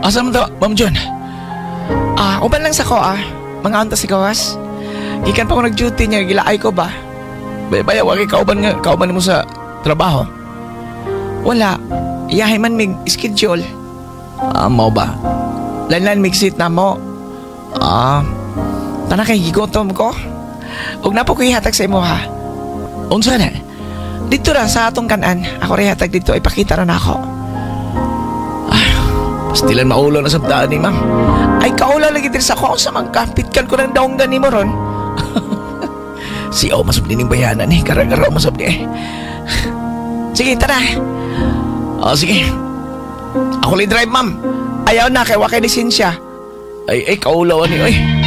Asa mo to, Ma'am John? Uban lang sa ko mga unta si gawas. Gikan pa ko nag-duty niya, gilaay ko ba? Baya, wag kauban mo sa trabaho. Wala, iyahay man mig schedule. Mao ba? Lanlan mig sit na mo. Tana kay gigotom ko. Ug na po ko ihatag sa imo ha. Unsa na? Dito ra sa atong kanan. Ako rin hatag dito, ipakita ra na ako. Pastilan maulo na sa daan ni ma'am. Ay kaula lagi din sa ko sa magkapitkan ko ng daong gani mo ron. Si O masab ning bayanan ni, karagara masab ni. Sige, tara. Sige. Ako li drive, ma'am. Ayaw na kay wa kay lisensya. Ay, kaulawan ni, oy.